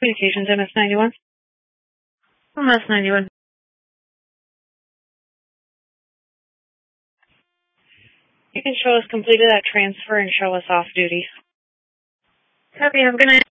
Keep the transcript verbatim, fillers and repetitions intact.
Communications, M S ninety-one. M S ninety-one. You can show us completed that transfer and show us off duty. Copy, I'm gonna